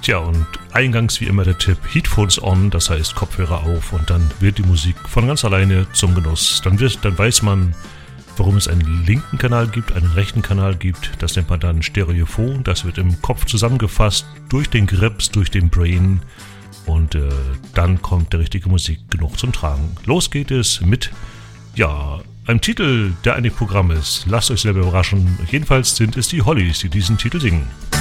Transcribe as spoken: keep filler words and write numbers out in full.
Tja, und eingangs wie immer der Tipp, Headphones on, das heißt Kopfhörer auf und dann wird die Musik von ganz alleine zum Genuss. Dann, wird, dann weiß man, warum es einen linken Kanal gibt, einen rechten Kanal gibt. Das nennt man dann Stereophon, das wird im Kopf zusammengefasst durch den Grips, durch den Brain und äh, dann kommt der richtige Musikgenuch zum Tragen. Los geht es mit, ja, einem Titel, der ein Programm ist. Lasst euch selber überraschen. Jedenfalls sind es die Hollies, die diesen Titel singen.